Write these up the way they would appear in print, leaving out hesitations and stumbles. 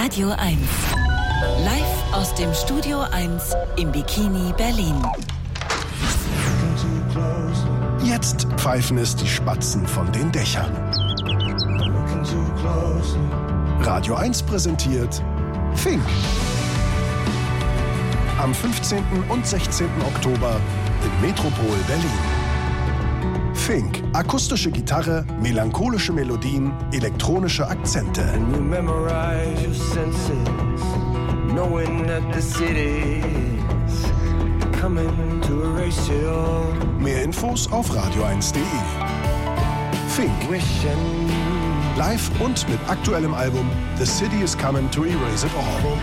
Radio 1. Live aus dem Studio 1 im Bikini Berlin. Jetzt pfeifen es die Spatzen von den Dächern. Radio 1 präsentiert Fink. Am 15. und 16. Oktober im Metropol Berlin. Fink. Akustische Gitarre, melancholische Melodien, elektronische Akzente. Mehr Infos auf radio1.de. Fink. Live und mit aktuellem Album The City is Coming to Erase It All.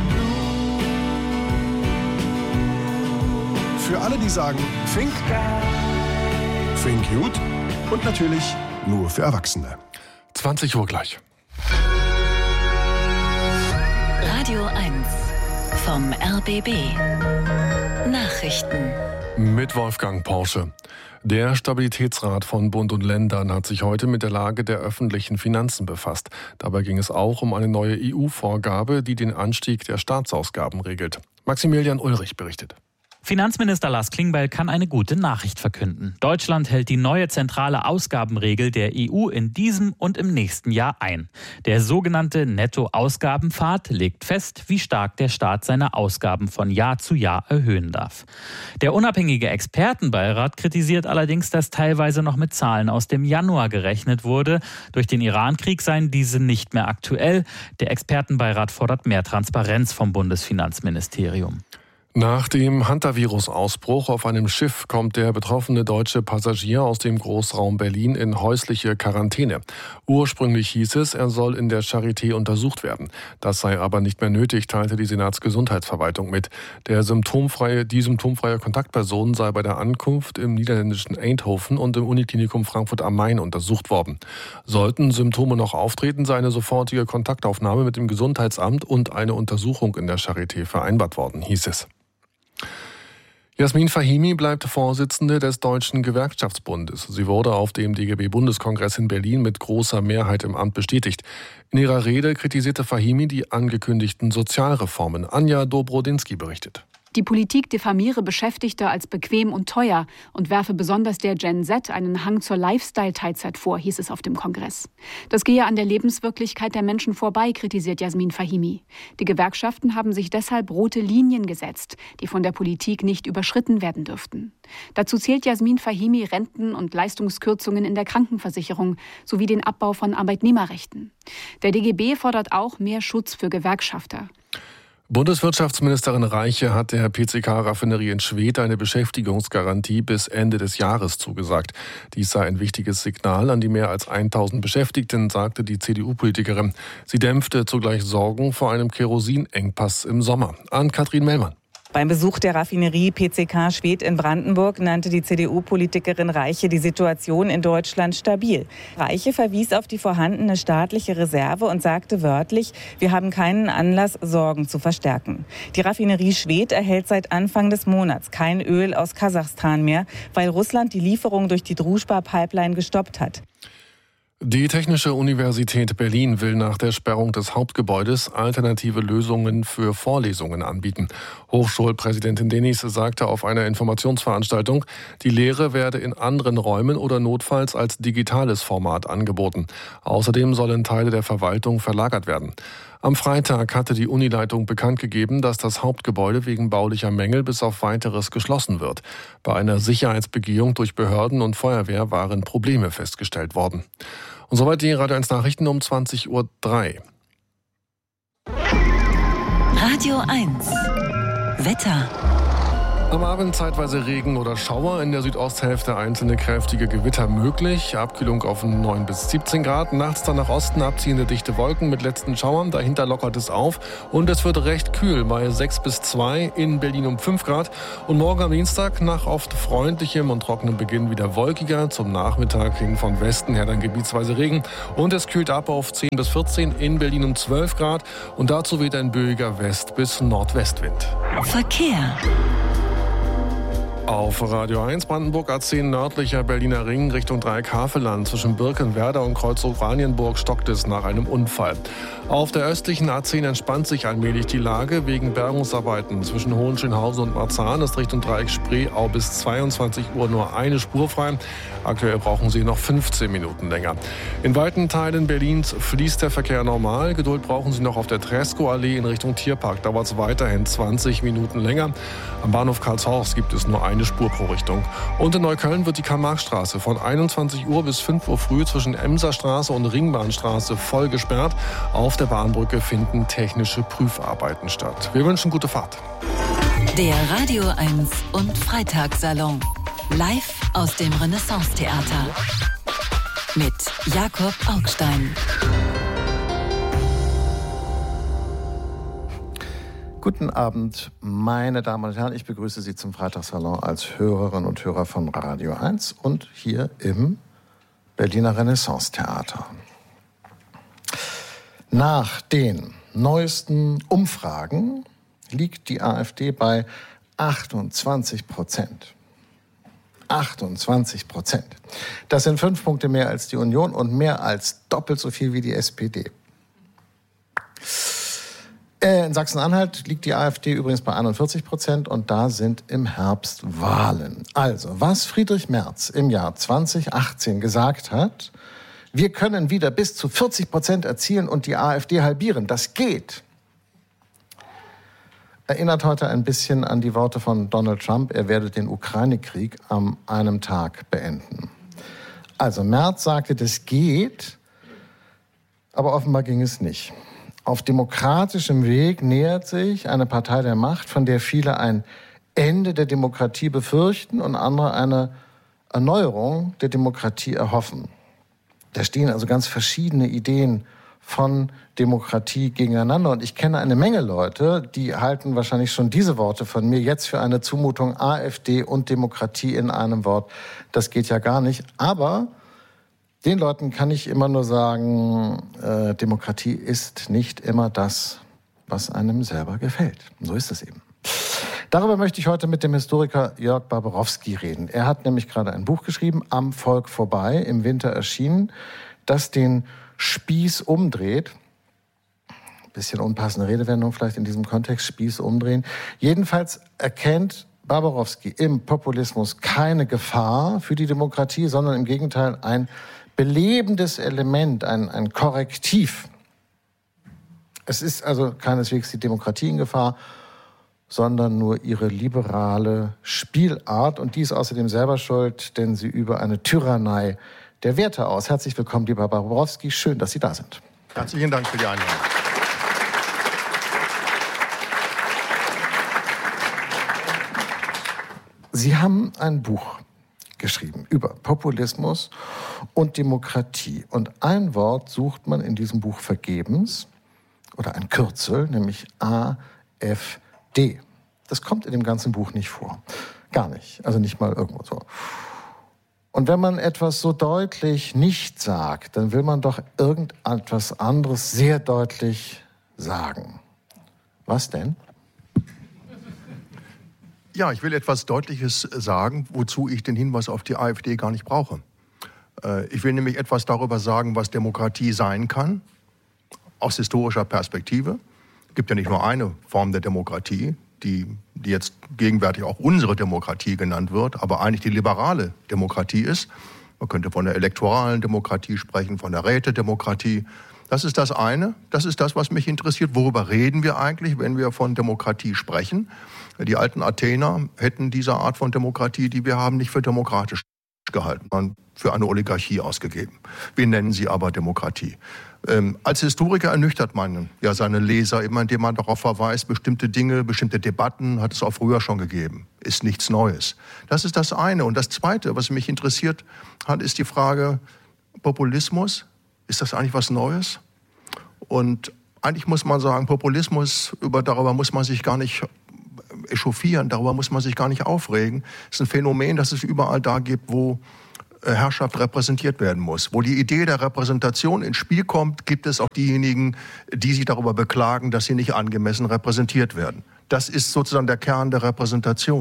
Für alle, die sagen Fink, Fink gut und natürlich nur für Erwachsene. 20 Uhr gleich. Radio 1 vom RBB. Nachrichten. Mit Wolfgang Porsche. Der Stabilitätsrat von Bund und Ländern hat sich heute mit der Lage der öffentlichen Finanzen befasst. Dabei ging es auch um eine neue EU-Vorgabe, die den Anstieg der Staatsausgaben regelt. Maximilian Ulrich berichtet. Finanzminister Lars Klingbeil kann eine gute Nachricht verkünden. Deutschland hält die neue zentrale Ausgabenregel der EU in diesem und im nächsten Jahr ein. Der sogenannte Nettoausgabenpfad legt fest, wie stark der Staat seine Ausgaben von Jahr zu Jahr erhöhen darf. Der unabhängige Expertenbeirat kritisiert allerdings, dass teilweise noch mit Zahlen aus dem Januar gerechnet wurde. Durch den Irankrieg seien diese nicht mehr aktuell. Der Expertenbeirat fordert mehr Transparenz vom Bundesfinanzministerium. Nach dem Hantavirus-Ausbruch auf einem Schiff kommt der betroffene deutsche Passagier aus dem Großraum Berlin in häusliche Quarantäne. Ursprünglich hieß es, er soll in der Charité untersucht werden. Das sei aber nicht mehr nötig, teilte die Senatsgesundheitsverwaltung mit. Die symptomfreie Kontaktperson sei bei der Ankunft im niederländischen Eindhoven und im Uniklinikum Frankfurt am Main untersucht worden. Sollten Symptome noch auftreten, sei eine sofortige Kontaktaufnahme mit dem Gesundheitsamt und eine Untersuchung in der Charité vereinbart worden, hieß es. Jasmin Fahimi bleibt Vorsitzende des Deutschen Gewerkschaftsbundes. Sie wurde auf dem DGB-Bundeskongress in Berlin mit großer Mehrheit im Amt bestätigt. In ihrer Rede kritisierte Fahimi die angekündigten Sozialreformen. Anja Dobrodinsky berichtet. Die Politik diffamiere Beschäftigte als bequem und teuer und werfe besonders der Gen Z einen Hang zur Lifestyle-Teilzeit vor, hieß es auf dem Kongress. Das gehe an der Lebenswirklichkeit der Menschen vorbei, kritisiert Jasmin Fahimi. Die Gewerkschaften haben sich deshalb rote Linien gesetzt, die von der Politik nicht überschritten werden dürften. Dazu zählt Jasmin Fahimi Renten- und Leistungskürzungen in der Krankenversicherung sowie den Abbau von Arbeitnehmerrechten. Der DGB fordert auch mehr Schutz für Gewerkschafter. Bundeswirtschaftsministerin Reiche hat der PCK-Raffinerie in Schwedt eine Beschäftigungsgarantie bis Ende des Jahres zugesagt. Dies sei ein wichtiges Signal an die mehr als 1000 Beschäftigten, sagte die CDU-Politikerin. Sie dämpfte zugleich Sorgen vor einem Kerosinengpass im Sommer. Ann-Kathrin Mellmann. Beim Besuch der Raffinerie PCK Schwedt in Brandenburg nannte die CDU-Politikerin Reiche die Situation in Deutschland stabil. Reiche verwies auf die vorhandene staatliche Reserve und sagte wörtlich, wir haben keinen Anlass, Sorgen zu verstärken. Die Raffinerie Schwedt erhält seit Anfang des Monats kein Öl aus Kasachstan mehr, weil Russland die Lieferung durch die Družba-Pipeline gestoppt hat. Die Technische Universität Berlin will nach der Sperrung des Hauptgebäudes alternative Lösungen für Vorlesungen anbieten. Hochschulpräsidentin Denis sagte auf einer Informationsveranstaltung, die Lehre werde in anderen Räumen oder notfalls als digitales Format angeboten. Außerdem sollen Teile der Verwaltung verlagert werden. Am Freitag hatte die Unileitung bekannt gegeben, dass das Hauptgebäude wegen baulicher Mängel bis auf Weiteres geschlossen wird. Bei einer Sicherheitsbegehung durch Behörden und Feuerwehr waren Probleme festgestellt worden. Und soweit die Radio 1 Nachrichten um 20:03 Uhr. Radio 1 Wetter. Am Abend zeitweise Regen oder Schauer, in der Südosthälfte einzelne kräftige Gewitter möglich. Abkühlung auf 9 bis 17 Grad. Nachts dann nach Osten abziehende dichte Wolken mit letzten Schauern. Dahinter lockert es auf. Und es wird recht kühl bei 6 bis 2, in Berlin um 5 Grad. Und morgen am Dienstag nach oft freundlichem und trockenem Beginn wieder wolkiger. Zum Nachmittag hin von Westen her dann gebietsweise Regen. Und es kühlt ab auf 10 bis 14, in Berlin um 12 Grad. Und dazu weht ein böiger West- bis Nordwestwind. Verkehr. Auf Radio 1 Brandenburg A10 nördlicher Berliner Ring Richtung Dreieckhaveland. Zwischen Birkenwerder und Kreuzhof-Oranienburg stockt es nach einem Unfall. Auf der östlichen A10 entspannt sich allmählich die Lage wegen Bergungsarbeiten. Zwischen Hohenschönhausen und Marzahn ist Richtung Dreieck Spreeau bis 22 Uhr nur eine Spur frei. Aktuell brauchen Sie noch 15 Minuten länger. In weiten Teilen Berlins fließt der Verkehr normal. Geduld brauchen Sie noch auf der Tresco-Allee in Richtung Tierpark. Dauert es weiterhin 20 Minuten länger. Am Bahnhof Karlshorst gibt es nur eine Spur pro Richtung. Und in Neukölln wird die Karl-Marx-Straße von 21 Uhr bis 5 Uhr früh zwischen Emserstraße und Ringbahnstraße voll gesperrt. Auf der Bahnbrücke finden technische Prüfarbeiten statt. Wir wünschen gute Fahrt. Der Radio 1 und Freitagssalon. Live aus dem Renaissance-Theater. Mit Jakob Augstein. Guten Abend, meine Damen und Herren. Ich begrüße Sie zum Freitagssalon als Hörerinnen und Hörer von Radio 1 und hier im Berliner Renaissance-Theater. Nach den neuesten Umfragen liegt die AfD bei 28%. 28%. Das sind 5 Punkte mehr als die Union und mehr als doppelt so viel wie die SPD. In Sachsen-Anhalt liegt die AfD übrigens bei 41% und da sind im Herbst Wahlen. Also, was Friedrich Merz im Jahr 2018 gesagt hat, wir können wieder bis zu 40% erzielen und die AfD halbieren, das geht. Erinnert heute ein bisschen an die Worte von Donald Trump, er werde den Ukraine-Krieg an einem Tag beenden. Also Merz sagte, das geht, aber offenbar ging es nicht. Auf demokratischem Weg nähert sich eine Partei der Macht, von der viele ein Ende der Demokratie befürchten und andere eine Erneuerung der Demokratie erhoffen. Da stehen also ganz verschiedene Ideen von Demokratie gegeneinander. Und ich kenne eine Menge Leute, die halten wahrscheinlich schon diese Worte von mir jetzt für eine Zumutung, AfD und Demokratie in einem Wort. Das geht ja gar nicht. Aber den Leuten kann ich immer nur sagen, Demokratie ist nicht immer das, was einem selber gefällt. Und so ist es eben. Darüber möchte ich heute mit dem Historiker Jörg Barbarowski reden. Er hat nämlich gerade ein Buch geschrieben, Am Volk vorbei, im Winter erschienen, das den Spieß umdreht. Bisschen unpassende Redewendung vielleicht in diesem Kontext, Spieß umdrehen. Jedenfalls erkennt Barbarowski im Populismus keine Gefahr für die Demokratie, sondern im Gegenteil ein belebendes Element, ein Korrektiv. Es ist also keineswegs die Demokratie in Gefahr, sondern nur ihre liberale Spielart. Und die ist außerdem selber schuld, denn sie übe eine Tyrannei der Werte aus. Herzlich willkommen, lieber Barbarowski. Schön, dass Sie da sind. Herzlichen Dank für die Einladung. Sie haben ein Buch geschrieben über Populismus und Demokratie. Und ein Wort sucht man in diesem Buch vergebens, oder ein Kürzel, nämlich AfD. Das kommt in dem ganzen Buch nicht vor. Gar nicht. Also nicht mal irgendwo so. Und wenn man etwas so deutlich nicht sagt, dann will man doch irgendetwas anderes sehr deutlich sagen. Was denn? Ja, ich will etwas Deutliches sagen, wozu ich den Hinweis auf die AfD gar nicht brauche. Ich will nämlich etwas darüber sagen, was Demokratie sein kann, aus historischer Perspektive. Es gibt ja nicht nur eine Form der Demokratie, die jetzt gegenwärtig auch unsere Demokratie genannt wird, aber eigentlich die liberale Demokratie ist. Man könnte von der elektoralen Demokratie sprechen, von der Rätedemokratie. Das ist das eine, das ist das, was mich interessiert. Worüber reden wir eigentlich, wenn wir von Demokratie sprechen? Die alten Athener hätten diese Art von Demokratie, die wir haben, nicht für demokratisch gehalten, sondern für eine Oligarchie ausgegeben. Wir nennen sie aber Demokratie. Als Historiker ernüchtert man ja seine Leser immer, indem man darauf verweist, bestimmte Dinge, bestimmte Debatten hat es auch früher schon gegeben. Ist nichts Neues. Das ist das eine. Und das Zweite, was mich interessiert hat, ist die Frage Populismus. Ist das eigentlich was Neues? Und eigentlich muss man sagen, Populismus, darüber muss man sich gar nicht echauffieren, darüber muss man sich gar nicht aufregen. Es ist ein Phänomen, das es überall da gibt, wo Herrschaft repräsentiert werden muss. Wo die Idee der Repräsentation ins Spiel kommt, gibt es auch diejenigen, die sich darüber beklagen, dass sie nicht angemessen repräsentiert werden. Das ist sozusagen der Kern der Repräsentation.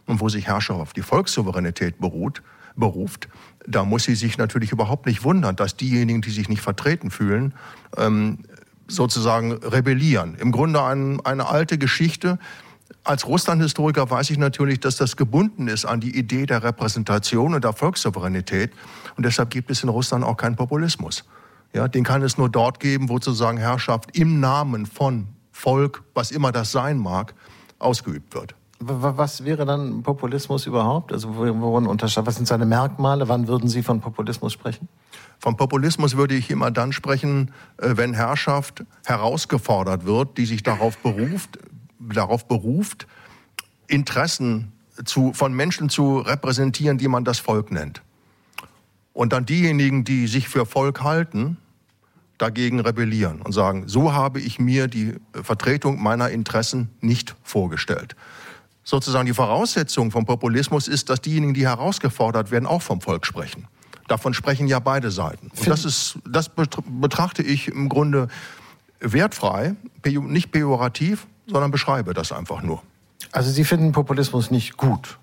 und wo sich Herrschaft auf die Volkssouveränität beruft, da muss sie sich natürlich überhaupt nicht wundern, dass diejenigen, die sich nicht vertreten fühlen, sozusagen rebellieren. Im Grunde eine alte Geschichte. Als Russland-Historiker weiß ich natürlich, dass das gebunden ist an die Idee der Repräsentation und der Volkssouveränität. Und deshalb gibt es in Russland auch keinen Populismus. Ja, den kann es nur dort geben, wo sozusagen Herrschaft im Namen von Volk, was immer das sein mag, ausgeübt wird. Was wäre dann Populismus überhaupt? Also was sind seine Merkmale? Wann würden Sie von Populismus sprechen? Von Populismus würde ich immer dann sprechen, wenn Herrschaft herausgefordert wird, die sich darauf beruft, Interessen von Menschen zu repräsentieren, die man das Volk nennt. Und dann diejenigen, die sich für Volk halten, dagegen rebellieren und sagen, so habe ich mir die Vertretung meiner Interessen nicht vorgestellt. Sozusagen die Voraussetzung vom Populismus ist, dass diejenigen, die herausgefordert werden, auch vom Volk sprechen. Davon sprechen ja beide Seiten. Und das betrachte ich im Grunde wertfrei, nicht pejorativ, sondern beschreibe das einfach nur. Also Sie finden Populismus nicht gut?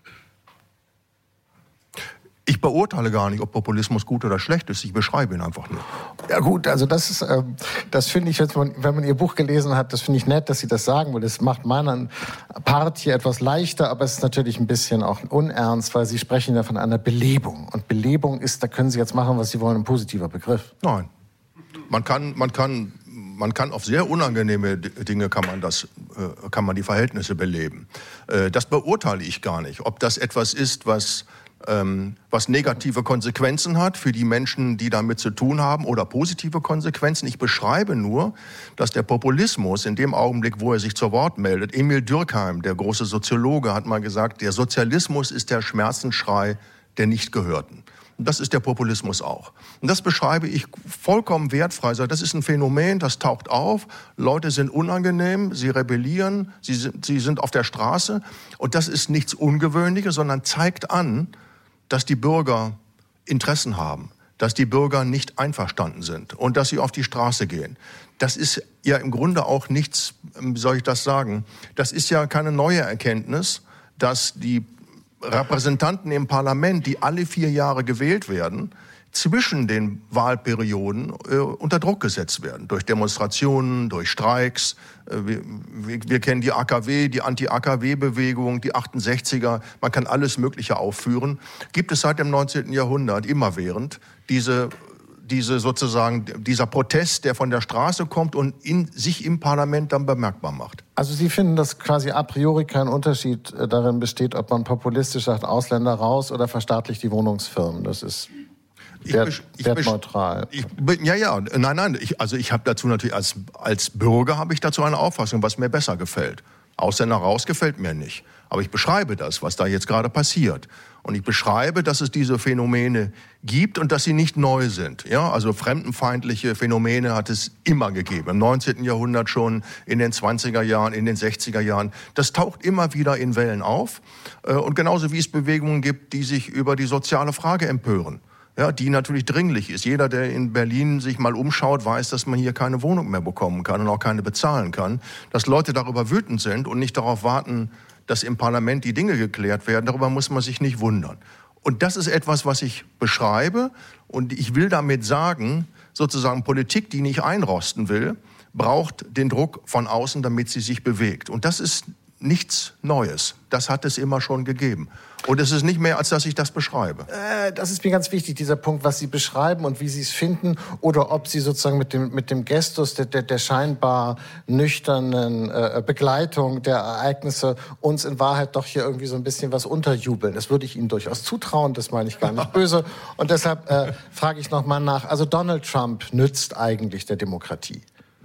Ich beurteile gar nicht, ob Populismus gut oder schlecht ist. Ich beschreibe ihn einfach nur. Ja gut, also das finde ich, wenn man Ihr Buch gelesen hat, das finde ich nett, dass Sie das sagen, weil das macht meinen Part hier etwas leichter, aber es ist natürlich ein bisschen auch unernst, weil Sie sprechen ja von einer Belebung. Und Belebung ist, da können Sie jetzt machen, was Sie wollen, ein positiver Begriff. Nein. Man kann auf sehr unangenehme Dinge kann man die Verhältnisse beleben. Das beurteile ich gar nicht. Ob das etwas ist, was negative Konsequenzen hat für die Menschen, die damit zu tun haben, oder positive Konsequenzen. Ich beschreibe nur, dass der Populismus in dem Augenblick, wo er sich zu Wort meldet, Emil Durkheim, der große Soziologe, hat mal gesagt, der Sozialismus ist der Schmerzensschrei der Nichtgehörten. Und das ist der Populismus auch. Und das beschreibe ich vollkommen wertfrei. Das ist ein Phänomen, das taucht auf. Leute sind unangenehm, sie rebellieren, sie sind auf der Straße. Und das ist nichts Ungewöhnliches, sondern zeigt an, dass die Bürger Interessen haben, dass die Bürger nicht einverstanden sind und dass sie auf die Straße gehen. Das ist ja im Grunde auch nichts, wie soll ich das sagen, das ist ja keine neue Erkenntnis, dass die Repräsentanten im Parlament, die alle 4 Jahre gewählt werden, zwischen den Wahlperioden unter Druck gesetzt werden. Durch Demonstrationen, durch Streiks. Wir kennen die AKW, die Anti-AKW-Bewegung, die 68er. Man kann alles Mögliche aufführen. Gibt es seit dem 19. Jahrhundert immerwährend dieser Protest, der von der Straße kommt und sich im Parlament dann bemerkbar macht. Also Sie finden, dass quasi a priori kein Unterschied darin besteht, ob man populistisch sagt, Ausländer raus oder verstaatlicht die Wohnungsfirmen. Das ist wertneutral. Nein. Ich habe dazu natürlich als Bürger habe ich dazu eine Auffassung, was mir besser gefällt. Ausländer raus gefällt mir nicht. Aber ich beschreibe das, was da jetzt gerade passiert. Und ich beschreibe, dass es diese Phänomene gibt und dass sie nicht neu sind. Ja, also fremdenfeindliche Phänomene hat es immer gegeben. Im 19. Jahrhundert schon, in den 20er Jahren, in den 60er Jahren. Das taucht immer wieder in Wellen auf. Und genauso wie es Bewegungen gibt, die sich über die soziale Frage empören. Ja, die natürlich dringlich ist. Jeder, der in Berlin sich mal umschaut, weiß, dass man hier keine Wohnung mehr bekommen kann und auch keine bezahlen kann. Dass Leute darüber wütend sind und nicht darauf warten, dass im Parlament die Dinge geklärt werden, darüber muss man sich nicht wundern. Und das ist etwas, was ich beschreibe. Und ich will damit sagen, sozusagen Politik, die nicht einrosten will, braucht den Druck von außen, damit sie sich bewegt. Und das ist nichts Neues. Das hat es immer schon gegeben. Und es ist nicht mehr, als dass ich das beschreibe. Das ist mir ganz wichtig, dieser Punkt, was Sie beschreiben und wie Sie es finden. Oder ob Sie sozusagen mit dem Gestus der scheinbar nüchternen Begleitung der Ereignisse uns in Wahrheit doch hier irgendwie so ein bisschen was unterjubeln. Das würde ich Ihnen durchaus zutrauen, das meine ich gar nicht böse. Und deshalb frage ich nochmal nach. Also Donald Trump nützt eigentlich der Demokratie?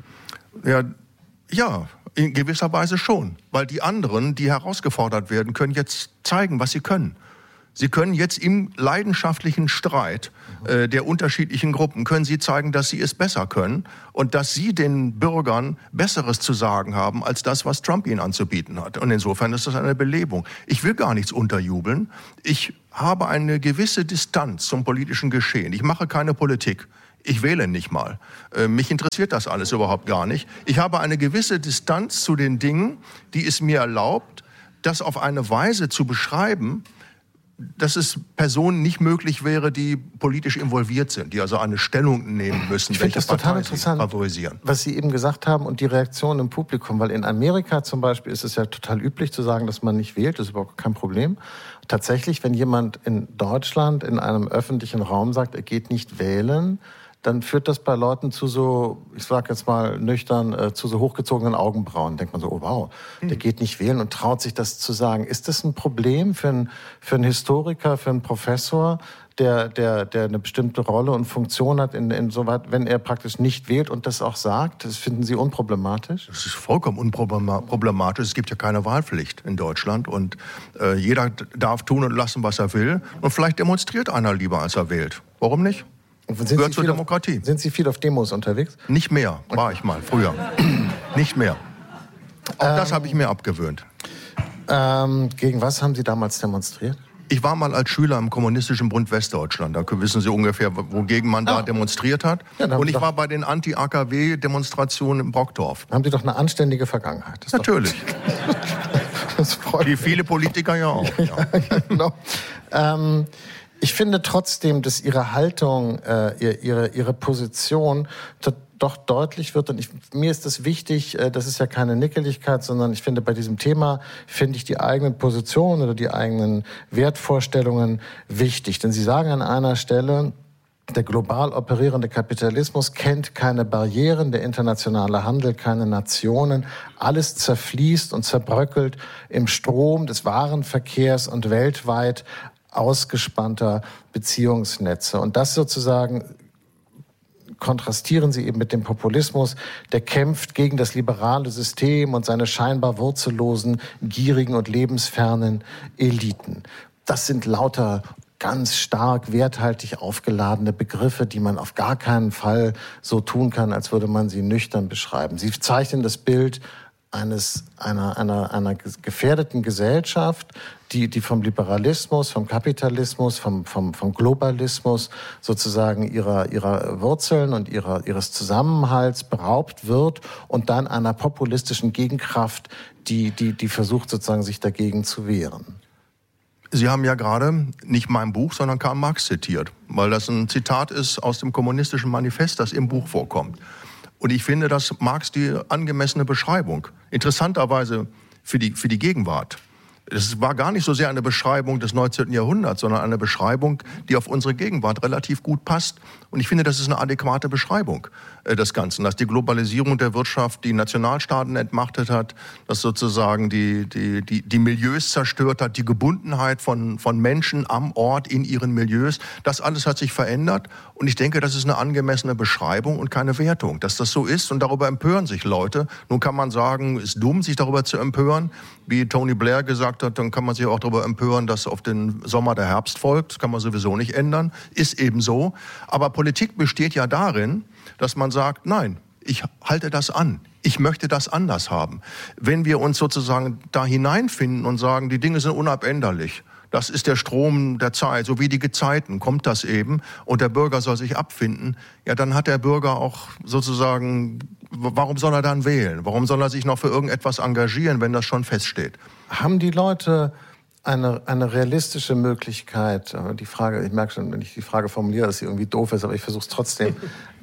Ja, in gewisser Weise schon. Weil die anderen, die herausgefordert werden, können jetzt zeigen, was sie können. Sie können jetzt im leidenschaftlichen Streit der unterschiedlichen Gruppen, können sie zeigen, dass sie es besser können und dass sie den Bürgern Besseres zu sagen haben, als das, was Trump ihnen anzubieten hat. Und insofern ist das eine Belebung. Ich will gar nichts unterjubeln. Ich habe eine gewisse Distanz zum politischen Geschehen. Ich mache keine Politik. Ich wähle nicht mal. Mich interessiert das alles überhaupt gar nicht. Ich habe eine gewisse Distanz zu den Dingen, die es mir erlaubt, das auf eine Weise zu beschreiben, dass es Personen nicht möglich wäre, die politisch involviert sind, die also eine Stellung nehmen müssen, welche Partei sie favorisieren. Was Sie eben gesagt haben und die Reaktion im Publikum, weil in Amerika zum Beispiel ist es ja total üblich zu sagen, dass man nicht wählt, das ist überhaupt kein Problem. Tatsächlich, wenn jemand in Deutschland in einem öffentlichen Raum sagt, er geht nicht wählen, dann führt das bei Leuten zu so, ich sag jetzt mal nüchtern, zu so hochgezogenen Augenbrauen. Denkt man so, oh wow, der geht nicht wählen und traut sich das zu sagen. Ist das ein Problem für einen Historiker, für einen Professor, der eine bestimmte Rolle und Funktion hat, insoweit, wenn er praktisch nicht wählt und das auch sagt? Das finden Sie unproblematisch? Das ist vollkommen unproblematisch. Es gibt ja keine Wahlpflicht in Deutschland und jeder darf tun und lassen, was er will. Und vielleicht demonstriert einer lieber, als er wählt. Warum nicht? Gehört zur Demokratie. Sind Sie viel auf Demos unterwegs? Nicht mehr, war ich mal, früher. Nicht mehr. Auch das habe ich mir abgewöhnt. Gegen was haben Sie damals demonstriert? Ich war mal als Schüler im Kommunistischen Bund Westdeutschland. Da wissen Sie ungefähr, wogegen man da demonstriert hat. Ja, und ich war bei den Anti-AKW-Demonstrationen in Brockdorf. Haben Sie doch eine anständige Vergangenheit. Natürlich. Das freut mich. Wie viele Politiker ja auch. Ja. Genau. Ich finde trotzdem, dass Ihre Haltung, Ihre Position doch deutlich wird. Und mir ist das wichtig, das ist ja keine Nickeligkeit, sondern ich finde, bei diesem Thema finde ich die eigenen Positionen oder die eigenen Wertvorstellungen wichtig. Denn Sie sagen an einer Stelle, der global operierende Kapitalismus kennt keine Barrieren, der internationale Handel keine Nationen. Alles zerfließt und zerbröckelt im Strom des Warenverkehrs und weltweit ausgespannter Beziehungsnetze. Und das sozusagen kontrastieren Sie eben mit dem Populismus, der kämpft gegen das liberale System und seine scheinbar wurzellosen, gierigen und lebensfernen Eliten. Das sind lauter ganz stark werthaltig aufgeladene Begriffe, die man auf gar keinen Fall so tun kann, als würde man sie nüchtern beschreiben. Sie zeichnen das Bild einer gefährdeten Gesellschaft, die vom Liberalismus, vom Kapitalismus, vom Globalismus sozusagen ihrer Wurzeln und ihres Zusammenhalts beraubt wird und dann einer populistischen Gegenkraft, die versucht sozusagen sich dagegen zu wehren. Sie haben ja gerade nicht mein Buch, sondern Karl Marx zitiert, weil das ein Zitat ist aus dem Kommunistischen Manifest, das im Buch vorkommt. Und ich finde, dass Marx die angemessene Beschreibung, interessanterweise für die Gegenwart, es war gar nicht so sehr eine Beschreibung des 19. Jahrhunderts, sondern eine Beschreibung, die auf unsere Gegenwart relativ gut passt. Und ich finde, das ist eine adäquate Beschreibung des Ganzen, dass die Globalisierung der Wirtschaft die Nationalstaaten entmachtet hat, dass sozusagen die Milieus zerstört hat, die Gebundenheit von Menschen am Ort in ihren Milieus. Das alles hat sich verändert. Und ich denke, das ist eine angemessene Beschreibung und keine Wertung, dass das so ist. Und darüber empören sich Leute. Nun kann man sagen, es ist dumm, sich darüber zu empören. Wie Tony Blair gesagt hat, dann kann man sich auch darüber empören, dass auf den Sommer der Herbst folgt. Das kann man sowieso nicht ändern. Ist eben so. Aber Politik besteht ja darin, dass man sagt, nein, ich halte das an. Ich möchte das anders haben. Wenn wir uns sozusagen da hineinfinden und sagen, die Dinge sind unabänderlich, das ist der Strom der Zeit, so wie die Gezeiten, kommt das eben und der Bürger soll sich abfinden, ja, dann hat der Bürger auch sozusagen, warum soll er dann wählen? Warum soll er sich noch für irgendetwas engagieren, wenn das schon feststeht? Haben die Leute eine realistische Möglichkeit, die Frage, ich merke schon, wenn ich die Frage formuliere, dass sie irgendwie doof ist, aber ich versuche es trotzdem,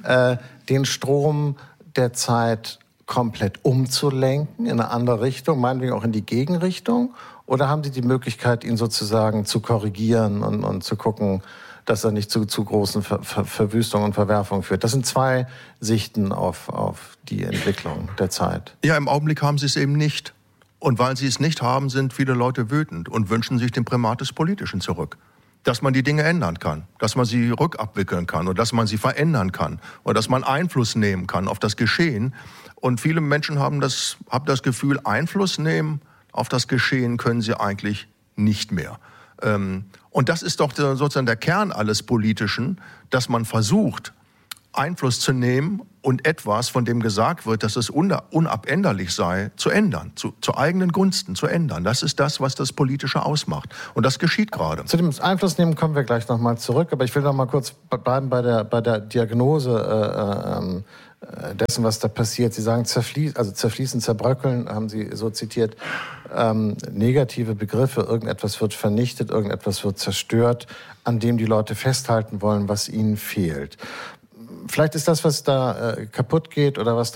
den Strom der Zeit komplett umzulenken in eine andere Richtung, meinetwegen auch in die Gegenrichtung? Oder haben Sie die Möglichkeit, ihn sozusagen zu korrigieren und zu gucken, dass er nicht zu großen Verwüstungen und Verwerfungen führt? Das sind zwei Sichten auf die Entwicklung der Zeit. Ja, im Augenblick haben Sie es eben nicht. Und weil Sie es nicht haben, sind viele Leute wütend und wünschen sich den Primat des Politischen zurück. Dass man die Dinge ändern kann, dass man sie rückabwickeln kann oder dass man sie verändern kann oder dass man Einfluss nehmen kann auf das Geschehen. Und viele Menschen haben das Gefühl, Einfluss nehmen auf das Geschehen können sie eigentlich nicht mehr. Und das ist doch sozusagen der Kern alles Politischen, dass man versucht, Einfluss zu nehmen und etwas, von dem gesagt wird, dass es unabänderlich sei, zu ändern, zu eigenen Gunsten zu ändern. Das ist das, was das Politische ausmacht. Und das geschieht gerade. Zu dem Einfluss nehmen kommen wir gleich nochmal zurück, aber ich will noch mal kurz bleiben bei der Diagnose dessen, was da passiert. Sie sagen zerfließen, zerbröckeln, haben Sie so zitiert, negative Begriffe, irgendetwas wird vernichtet, irgendetwas wird zerstört, an dem die Leute festhalten wollen, was ihnen fehlt. Vielleicht ist das, was da kaputt geht oder was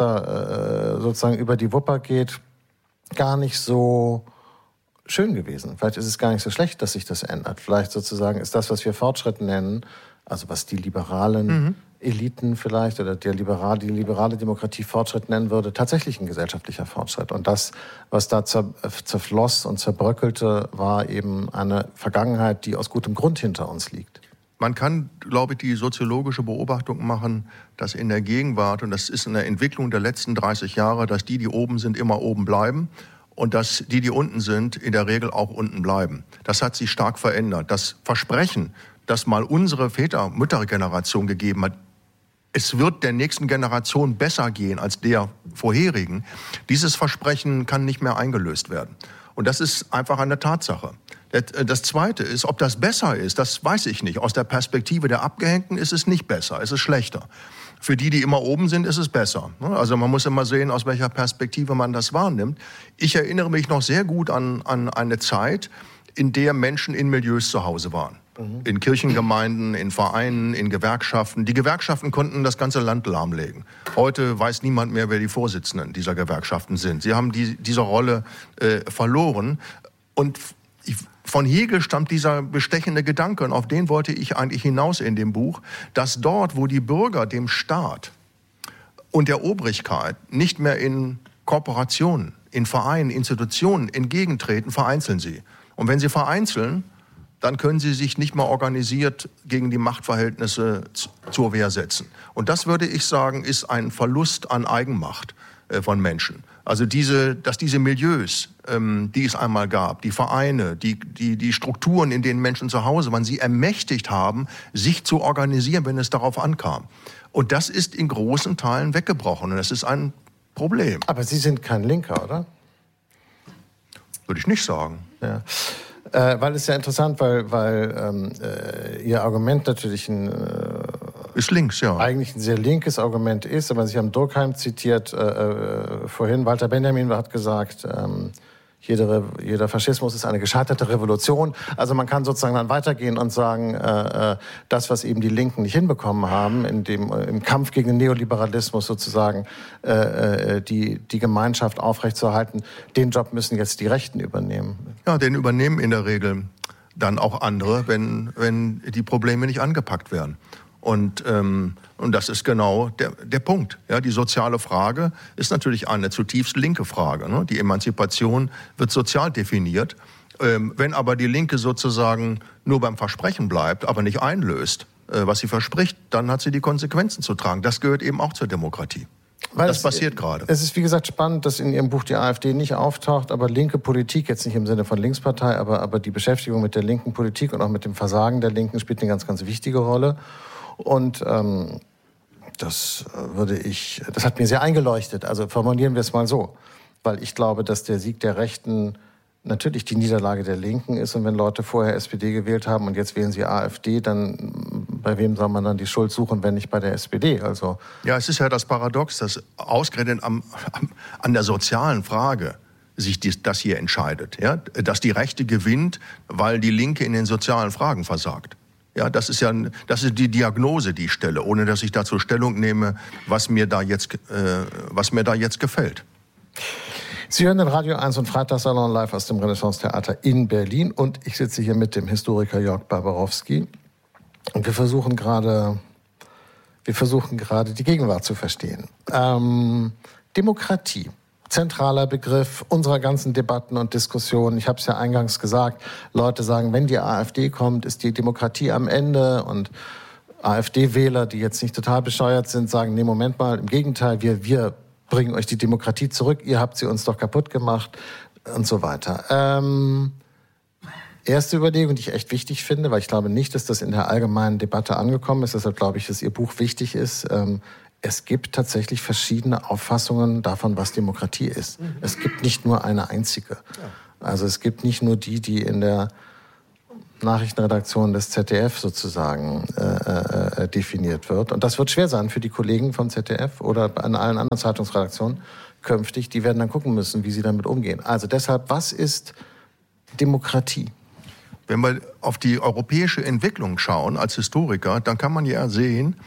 da sozusagen über die Wupper geht, gar nicht so schön gewesen. Vielleicht ist es gar nicht so schlecht, dass sich das ändert. Vielleicht sozusagen ist das, was wir Fortschritt nennen, also was die liberalen Eliten vielleicht oder die liberale Demokratie Fortschritt nennen würde, tatsächlich ein gesellschaftlicher Fortschritt. Und das, was da zerfloss und zerbröckelte, war eben eine Vergangenheit, die aus gutem Grund hinter uns liegt. Man kann, glaube ich, die soziologische Beobachtung machen, dass in der Gegenwart, und das ist in der Entwicklung der letzten 30 Jahre, dass die oben sind, immer oben bleiben und dass die unten sind, in der Regel auch unten bleiben. Das hat sich stark verändert. Das Versprechen, das mal unsere Müttergeneration gegeben hat, es wird der nächsten Generation besser gehen als der vorherigen, dieses Versprechen kann nicht mehr eingelöst werden. Und das ist einfach eine Tatsache. Das Zweite ist, ob das besser ist, das weiß ich nicht. Aus der Perspektive der Abgehängten ist es nicht besser, es ist schlechter. Für die immer oben sind, ist es besser. Also man muss immer sehen, aus welcher Perspektive man das wahrnimmt. Ich erinnere mich noch sehr gut an eine Zeit, in der Menschen in Milieus zu Hause waren. In Kirchengemeinden, in Vereinen, in Gewerkschaften. Die Gewerkschaften konnten das ganze Land lahmlegen. Heute weiß niemand mehr, wer die Vorsitzenden dieser Gewerkschaften sind. Sie haben diese Rolle verloren. Und von Hegel stammt dieser bestechende Gedanke, und auf den wollte ich eigentlich hinaus in dem Buch, dass dort, wo die Bürger dem Staat und der Obrigkeit nicht mehr in Kooperationen, in Vereinen, Institutionen entgegentreten, vereinzeln sie. Und wenn sie vereinzeln, dann können sie sich nicht mehr organisiert gegen die Machtverhältnisse zur Wehr setzen. Und das, würde ich sagen, ist ein Verlust an Eigenmacht von Menschen. Also dass diese Milieus, die es einmal gab, die Vereine, die Strukturen, in denen Menschen zu Hause waren, sie ermächtigt haben, sich zu organisieren, wenn es darauf ankam. Und das ist in großen Teilen weggebrochen. Und das ist ein Problem. Aber Sie sind kein Linker, oder? Würde ich nicht sagen. Ja. Weil es ja interessant, weil Ihr Argument natürlich ist links, ja. Eigentlich ein sehr linkes Argument ist, aber Sie haben Durkheim zitiert vorhin. Walter Benjamin hat gesagt, jeder Faschismus ist eine gescheiterte Revolution. Also man kann sozusagen dann weitergehen und sagen, das, was eben die Linken nicht hinbekommen haben, im Kampf gegen den Neoliberalismus sozusagen die Gemeinschaft aufrechtzuerhalten, den Job müssen jetzt die Rechten übernehmen. Ja, den übernehmen in der Regel dann auch andere, wenn die Probleme nicht angepackt werden. Und das ist genau der Punkt. Ja, die soziale Frage ist natürlich eine zutiefst linke Frage. Ne? Die Emanzipation wird sozial definiert. Wenn aber die Linke sozusagen nur beim Versprechen bleibt, aber nicht einlöst, was sie verspricht, dann hat sie die Konsequenzen zu tragen. Das gehört eben auch zur Demokratie. Das passiert gerade. Es ist, wie gesagt, spannend, dass in Ihrem Buch die AfD nicht auftaucht, aber linke Politik, jetzt nicht im Sinne von Linkspartei, aber die Beschäftigung mit der linken Politik und auch mit dem Versagen der Linken spielt eine ganz, ganz wichtige Rolle. Und das hat mir sehr eingeleuchtet. Also formulieren wir es mal so. Weil ich glaube, dass der Sieg der Rechten natürlich die Niederlage der Linken ist. Und wenn Leute vorher SPD gewählt haben und jetzt wählen sie AfD, dann bei wem soll man dann die Schuld suchen, wenn nicht bei der SPD? Also ja, es ist ja das Paradox, dass ausgerechnet an der sozialen Frage sich das hier entscheidet. Ja? Dass die Rechte gewinnt, weil die Linke in den sozialen Fragen versagt. Ja, das ist die Diagnose, die ich stelle, ohne dass ich dazu Stellung nehme, was mir da jetzt gefällt. Sie hören den Radio 1 und Freitagssalon live aus dem Renaissance-Theater in Berlin. Und ich sitze hier mit dem Historiker Jörg Barbarowski. Und wir versuchen gerade die Gegenwart zu verstehen. Demokratie. Zentraler Begriff unserer ganzen Debatten und Diskussionen. Ich habe es ja eingangs gesagt, Leute sagen, wenn die AfD kommt, ist die Demokratie am Ende. Und AfD-Wähler, die jetzt nicht total bescheuert sind, sagen, nee, Moment mal, im Gegenteil, wir bringen euch die Demokratie zurück, ihr habt sie uns doch kaputt gemacht und so weiter. Erste Überlegung, die ich echt wichtig finde, weil ich glaube nicht, dass das in der allgemeinen Debatte angekommen ist, deshalb glaube ich, dass Ihr Buch wichtig ist. Es gibt tatsächlich verschiedene Auffassungen davon, was Demokratie ist. Es gibt nicht nur eine einzige. Also es gibt nicht nur die in der Nachrichtenredaktion des ZDF sozusagen definiert wird. Und das wird schwer sein für die Kollegen vom ZDF oder an allen anderen Zeitungsredaktionen künftig. Die werden dann gucken müssen, wie sie damit umgehen. Also deshalb, was ist Demokratie? Wenn wir auf die europäische Entwicklung schauen als Historiker, dann kann man ja sehen,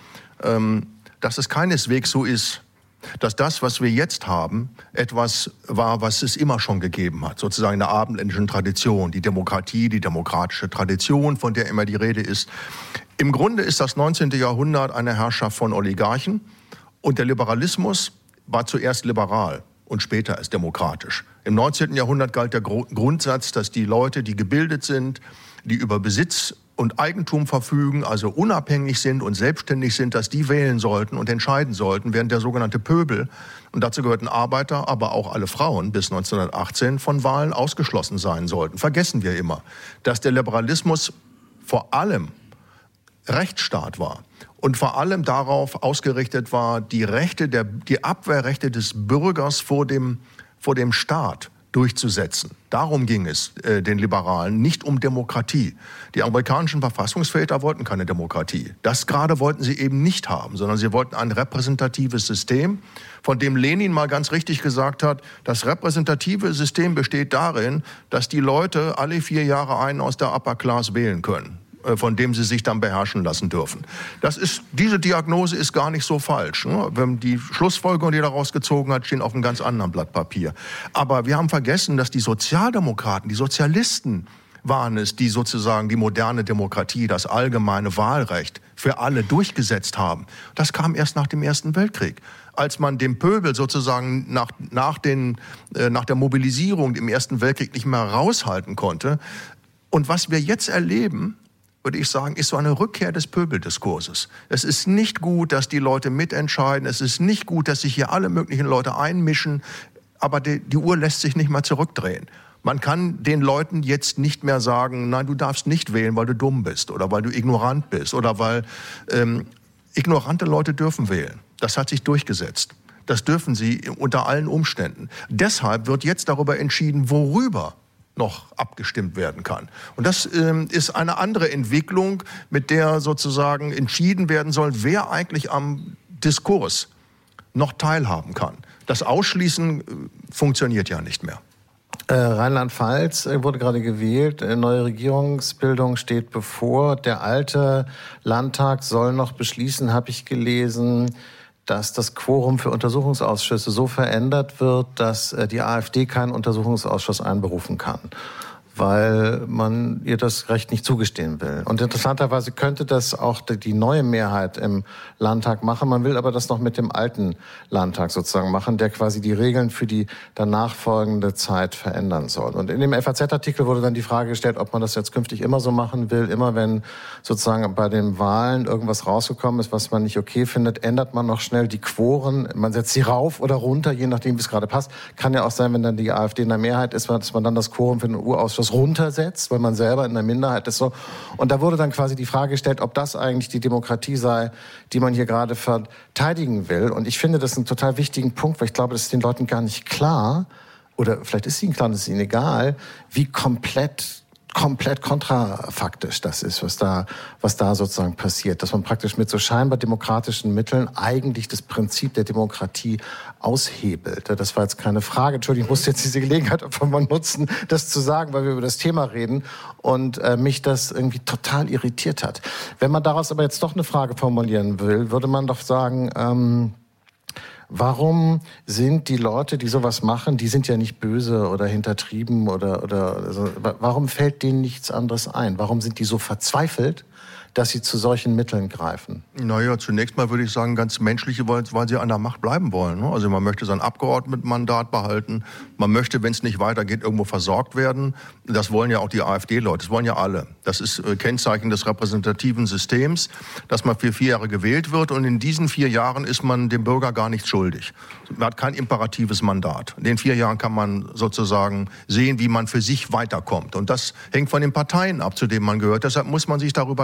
dass es keineswegs so ist, dass das, was wir jetzt haben, etwas war, was es immer schon gegeben hat. Sozusagen in der abendländischen Tradition, die Demokratie, die demokratische Tradition, von der immer die Rede ist. Im Grunde ist das 19. Jahrhundert eine Herrschaft von Oligarchen und der Liberalismus war zuerst liberal und später erst demokratisch. Im 19. Jahrhundert galt der Grundsatz, dass die Leute, die gebildet sind, die über Besitz und Eigentum verfügen, also unabhängig sind und selbstständig sind, dass die wählen sollten und entscheiden sollten, während der sogenannte Pöbel, und dazu gehörten Arbeiter, aber auch alle Frauen bis 1918 von Wahlen ausgeschlossen sein sollten. Vergessen wir immer, dass der Liberalismus vor allem Rechtsstaat war und vor allem darauf ausgerichtet war, die Abwehrrechte des Bürgers vor dem Staat durchzusetzen. Darum ging es den Liberalen, nicht um Demokratie. Die amerikanischen Verfassungsväter wollten keine Demokratie. Das gerade wollten sie eben nicht haben, sondern sie wollten ein repräsentatives System, von dem Lenin mal ganz richtig gesagt hat, das repräsentative System besteht darin, dass die Leute alle 4 Jahre einen aus der Upper Class wählen können, von dem sie sich dann beherrschen lassen dürfen. Diese Diagnose ist gar nicht so falsch. Ne? Die Schlussfolgerungen, die daraus gezogen hat, stehen auf einem ganz anderen Blatt Papier. Aber wir haben vergessen, dass die Sozialdemokraten, die Sozialisten waren es, die sozusagen die moderne Demokratie, das allgemeine Wahlrecht für alle durchgesetzt haben. Das kam erst nach dem Ersten Weltkrieg. Als man dem Pöbel sozusagen nach der Mobilisierung im Ersten Weltkrieg nicht mehr raushalten konnte. Und was wir jetzt erleben, würde ich sagen, ist so eine Rückkehr des Pöbeldiskurses. Es ist nicht gut, dass die Leute mitentscheiden. Es ist nicht gut, dass sich hier alle möglichen Leute einmischen. Aber die Uhr lässt sich nicht mehr zurückdrehen. Man kann den Leuten jetzt nicht mehr sagen, nein, du darfst nicht wählen, weil du dumm bist oder weil du ignorant bist oder weil ignorante Leute dürfen wählen. Das hat sich durchgesetzt. Das dürfen sie unter allen Umständen. Deshalb wird jetzt darüber entschieden, worüber noch abgestimmt werden kann. Und das ist eine andere Entwicklung, mit der sozusagen entschieden werden soll, wer eigentlich am Diskurs noch teilhaben kann. Das Ausschließen funktioniert ja nicht mehr. Rheinland-Pfalz wurde gerade gewählt, neue Regierungsbildung steht bevor. Der alte Landtag soll noch beschließen, habe ich gelesen, dass das Quorum für Untersuchungsausschüsse so verändert wird, dass die AfD keinen Untersuchungsausschuss einberufen kann, weil man ihr das Recht nicht zugestehen will. Und interessanterweise könnte das auch die neue Mehrheit im Landtag machen. Man will aber das noch mit dem alten Landtag sozusagen machen, der quasi die Regeln für die danach folgende Zeit verändern soll. Und in dem FAZ-Artikel wurde dann die Frage gestellt, ob man das jetzt künftig immer so machen will. Immer wenn sozusagen bei den Wahlen irgendwas rausgekommen ist, was man nicht okay findet, ändert man noch schnell die Quoren. Man setzt sie rauf oder runter, je nachdem, wie es gerade passt. Kann ja auch sein, wenn dann die AfD in der Mehrheit ist, dass man dann das Quorum für den Urausschuss runtersetzt, weil man selber in der Minderheit ist. So. Und da wurde dann quasi die Frage gestellt, ob das eigentlich die Demokratie sei, die man hier gerade verteidigen will. Und ich finde das einen total wichtigen Punkt, weil ich glaube, das ist den Leuten gar nicht klar, oder vielleicht ist ihnen klar, das ist ihnen egal, wie komplett kontrafaktisch das ist, was da sozusagen passiert. Dass man praktisch mit so scheinbar demokratischen Mitteln eigentlich das Prinzip der Demokratie aushebelt. Das war jetzt keine Frage. Entschuldigung, ich musste jetzt diese Gelegenheit einfach mal nutzen, das zu sagen, weil wir über das Thema reden und mich das irgendwie total irritiert hat. Wenn man daraus aber jetzt doch eine Frage formulieren will, würde man doch sagen, warum sind die Leute, die sowas machen, die sind ja nicht böse oder hintertrieben oder so, warum fällt denen nichts anderes ein? Warum sind die so verzweifelt, dass sie zu solchen Mitteln greifen? Naja, zunächst mal würde ich sagen, ganz menschliche, weil sie an der Macht bleiben wollen. Also man möchte sein Abgeordnetenmandat behalten, man möchte, wenn es nicht weitergeht, irgendwo versorgt werden. Das wollen ja auch die AfD-Leute, das wollen ja alle. Das ist Kennzeichen des repräsentativen Systems, dass man für 4 Jahre gewählt wird und in diesen 4 Jahren ist man dem Bürger gar nichts schuldig. Man hat kein imperatives Mandat. In den 4 Jahren kann man sozusagen sehen, wie man für sich weiterkommt. Und das hängt von den Parteien ab, zu denen man gehört. Deshalb muss man sich darüber gar nicht wundern,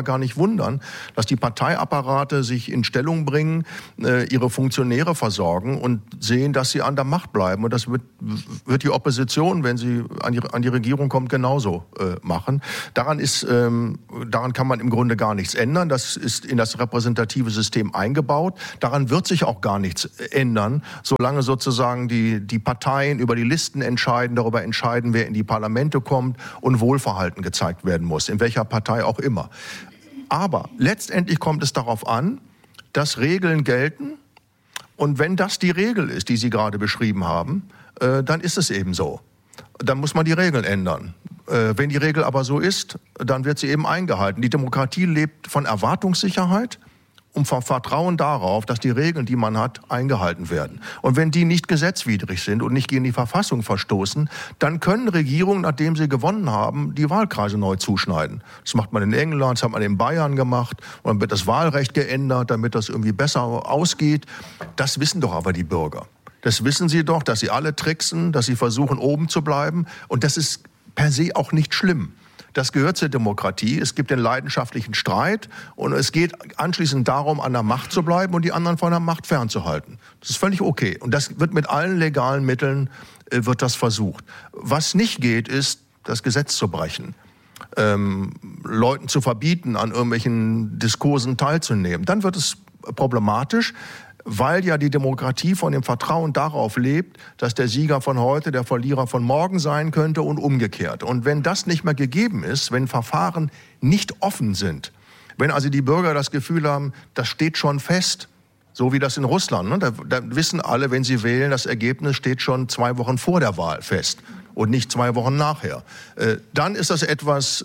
wundern, dass die Parteiapparate sich in Stellung bringen, ihre Funktionäre versorgen und sehen, dass sie an der Macht bleiben. Und das wird die Opposition, wenn sie an die Regierung kommt, genauso machen. Daran kann man im Grunde gar nichts ändern. Das ist in das repräsentative System eingebaut. Daran wird sich auch gar nichts ändern, solange sozusagen die Parteien über die Listen entscheiden, darüber entscheiden, wer in die Parlamente kommt und Wohlverhalten gezeigt werden muss, in welcher Partei auch immer. Aber letztendlich kommt es darauf an, dass Regeln gelten. Und wenn das die Regel ist, die Sie gerade beschrieben haben, dann ist es eben so. Dann muss man die Regeln ändern. Wenn die Regel aber so ist, dann wird sie eben eingehalten. Die Demokratie lebt von Erwartungssicherheit und vom Vertrauen darauf, dass die Regeln, die man hat, eingehalten werden. Und wenn die nicht gesetzwidrig sind und nicht gegen die Verfassung verstoßen, dann können Regierungen, nachdem sie gewonnen haben, die Wahlkreise neu zuschneiden. Das macht man in England, das hat man in Bayern gemacht. Und dann wird das Wahlrecht geändert, damit das irgendwie besser ausgeht. Das wissen doch aber die Bürger. Das wissen sie doch, dass sie alle tricksen, dass sie versuchen, oben zu bleiben. Und das ist per se auch nicht schlimm. Das gehört zur Demokratie. Es gibt den leidenschaftlichen Streit und es geht anschließend darum, an der Macht zu bleiben und die anderen von der Macht fernzuhalten. Das ist völlig okay. Und das wird mit allen legalen Mitteln wird das versucht. Was nicht geht, ist, das Gesetz zu brechen. Leuten zu verbieten, an irgendwelchen Diskursen teilzunehmen. Dann wird es problematisch, weil ja die Demokratie von dem Vertrauen darauf lebt, dass der Sieger von heute der Verlierer von morgen sein könnte und umgekehrt. Und wenn das nicht mehr gegeben ist, wenn Verfahren nicht offen sind, wenn also die Bürger das Gefühl haben, das steht schon fest, so wie das in Russland, ne? Da wissen alle, wenn sie wählen, das Ergebnis steht schon 2 Wochen vor der Wahl fest und nicht 2 Wochen nachher. Dann ist das etwas,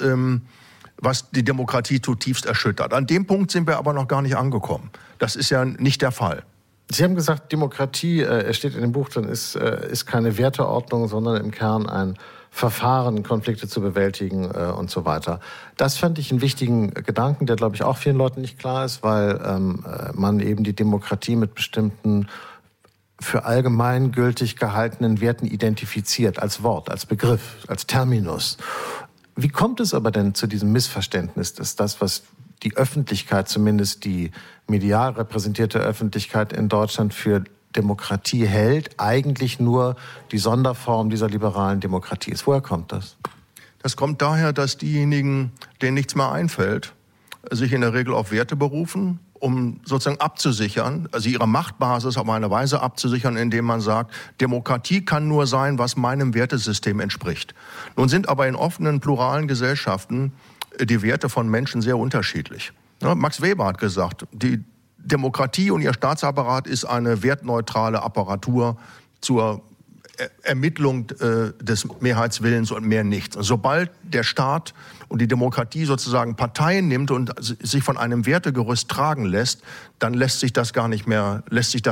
was die Demokratie zutiefst erschüttert. An dem Punkt sind wir aber noch gar nicht angekommen. Das ist ja nicht der Fall. Sie haben gesagt, Demokratie, es steht in dem Buch drin, ist keine Werteordnung, sondern im Kern ein Verfahren, Konflikte zu bewältigen und so weiter. Das fand ich einen wichtigen Gedanken, der, glaube ich, auch vielen Leuten nicht klar ist, weil man eben die Demokratie mit bestimmten für allgemeingültig gehaltenen Werten identifiziert, als Wort, als Begriff, als Terminus. Wie kommt es aber denn zu diesem Missverständnis, dass das, was die Öffentlichkeit, zumindest die medial repräsentierte Öffentlichkeit in Deutschland für Demokratie hält, eigentlich nur die Sonderform dieser liberalen Demokratie ist? Woher kommt das? Das kommt daher, dass diejenigen, denen nichts mehr einfällt, sich in der Regel auf Werte berufen, um sozusagen abzusichern, also ihre Machtbasis auf eine Weise abzusichern, indem man sagt, Demokratie kann nur sein, was meinem Wertesystem entspricht. Nun sind aber in offenen, pluralen Gesellschaften die Werte von Menschen sehr unterschiedlich. Ja, Max Weber hat gesagt, die Demokratie und ihr Staatsapparat ist eine wertneutrale Apparatur zur Ermittlung des Mehrheitswillens und mehr nichts. Und sobald der Staat und die Demokratie sozusagen Parteien nimmt und sich von einem Wertegerüst tragen lässt, dann lässt sich das gar nicht mehr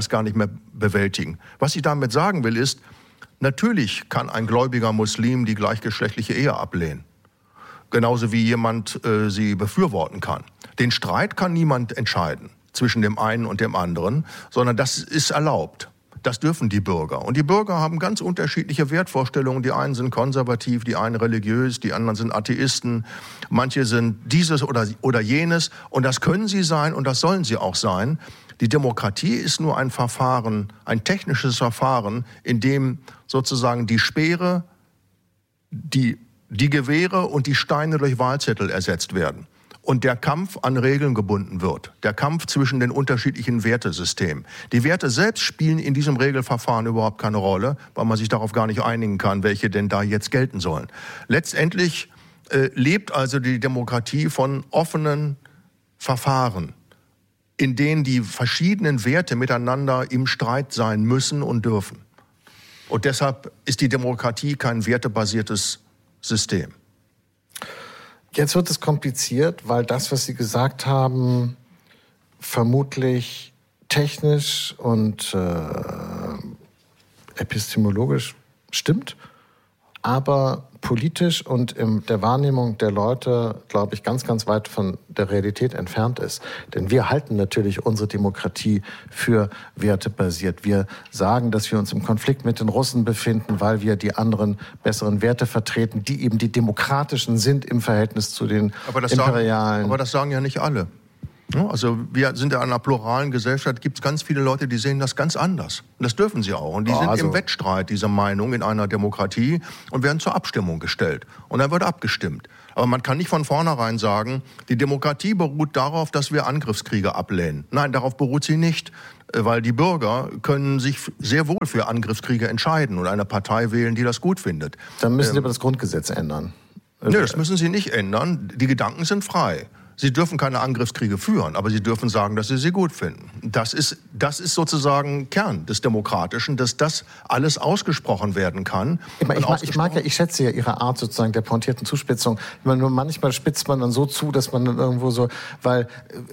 bewältigen. Was ich damit sagen will, ist, natürlich kann ein gläubiger Muslim die gleichgeschlechtliche Ehe ablehnen. Genauso wie jemand sie befürworten kann. Den Streit kann niemand entscheiden zwischen dem einen und dem anderen, sondern das ist erlaubt. Das dürfen die Bürger. Und die Bürger haben ganz unterschiedliche Wertvorstellungen. Die einen sind konservativ, die einen religiös, die anderen sind Atheisten. Manche sind dieses oder jenes. Und das können sie sein und das sollen sie auch sein. Die Demokratie ist nur ein Verfahren, ein technisches Verfahren, in dem sozusagen die Speere, die Gewehre und die Steine durch Wahlzettel ersetzt werden. Und der Kampf an Regeln gebunden wird. Der Kampf zwischen den unterschiedlichen Wertesystemen. Die Werte selbst spielen in diesem Regelverfahren überhaupt keine Rolle, weil man sich darauf gar nicht einigen kann, welche denn da jetzt gelten sollen. Letztendlich lebt also die Demokratie von offenen Verfahren, in denen die verschiedenen Werte miteinander im Streit sein müssen und dürfen. Und deshalb ist die Demokratie kein wertebasiertes System. Jetzt wird es kompliziert, weil das, was Sie gesagt haben, vermutlich technisch und epistemologisch stimmt. aber politisch und in der Wahrnehmung der Leute, glaube ich, ganz, ganz weit von der Realität entfernt ist. Denn wir halten natürlich unsere Demokratie für wertebasiert. Wir sagen, dass wir uns im Konflikt mit den Russen befinden, weil wir die anderen besseren Werte vertreten, die eben die demokratischen sind im Verhältnis zu den imperialen. Aber das sagen ja nicht alle. Also wir sind ja in einer pluralen Gesellschaft, gibt es ganz viele Leute, die sehen das ganz anders. Und das dürfen sie auch. Und die sind im Wettstreit dieser Meinung in einer Demokratie und werden zur Abstimmung gestellt. Und dann wird abgestimmt. Aber man kann nicht von vornherein sagen, die Demokratie beruht darauf, dass wir Angriffskriege ablehnen. Nein, darauf beruht sie nicht. Weil die Bürger können sich sehr wohl für Angriffskriege entscheiden und eine Partei wählen, die das gut findet. Dann müssen Sie aber das Grundgesetz ändern. Nö, das müssen Sie nicht ändern. Die Gedanken sind frei. Sie dürfen keine Angriffskriege führen, aber Sie dürfen sagen, dass Sie gut finden. Das ist sozusagen Kern des Demokratischen, dass das alles ausgesprochen werden kann. Ich schätze ja Ihre Art sozusagen der pointierten Zuspitzung. Nur manchmal spitzt man dann so zu, dass man dann irgendwo so, weil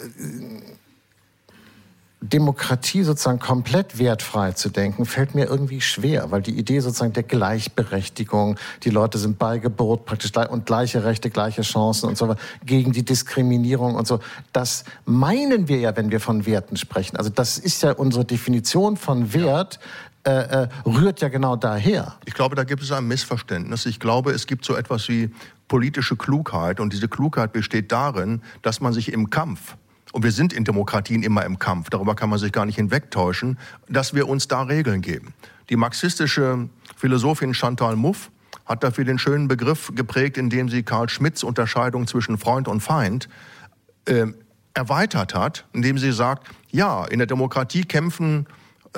Demokratie sozusagen komplett wertfrei zu denken, fällt mir irgendwie schwer, weil die Idee sozusagen der Gleichberechtigung, die Leute sind bei Geburt praktisch und gleiche Rechte, gleiche Chancen und so weiter, gegen die Diskriminierung und so, das meinen wir ja, wenn wir von Werten sprechen. Also das ist ja unsere Definition von Wert, rührt ja genau daher. Ich glaube, da gibt es ein Missverständnis. Ich glaube, es gibt so etwas wie politische Klugheit und diese Klugheit besteht darin, dass man sich im Kampf, und wir sind in Demokratien immer im Kampf, darüber kann man sich gar nicht hinwegtäuschen, dass wir uns da Regeln geben. Die marxistische Philosophin Chantal Mouffe hat dafür den schönen Begriff geprägt, indem sie Karl Schmitts Unterscheidung zwischen Freund und Feind erweitert hat, indem sie sagt, ja, in der Demokratie kämpfen